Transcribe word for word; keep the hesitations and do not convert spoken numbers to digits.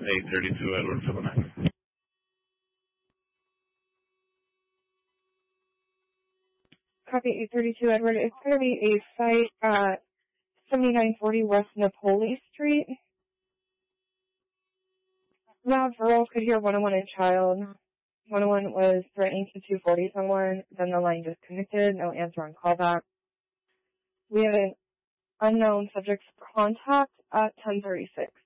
eight thirty-two Edward for the night. Copy eight thirty-two Edward. It's going to be a site at seventy-nine forty West Napoli Street. Loud girl could hear one oh one and child. one oh one was threatening to two forty someone. Then the line disconnected. No answer on callback. We have an unknown subject's contact at ten thirty-six.